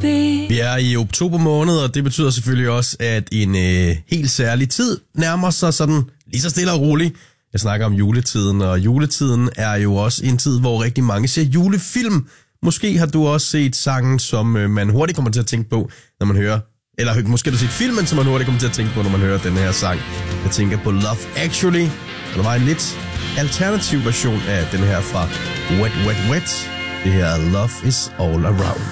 be. Vi er i oktober måned, og det betyder selvfølgelig også, at en helt særlig tid nærmer sig sådan lige så stille og roligt. Jeg snakker om juletiden, og juletiden er jo også en tid, hvor rigtig mange ser julefilm. Måske har du også set sangen, som man hurtigt kommer til at tænke på, når man hører, eller måske har du set filmen, som man hurtigt kommer til at tænke på, når man hører den her sang. Jeg tænker på Love Actually, og der var en lidt alternativ version af den her fra Wet Wet Wet. Det her Love is All Around.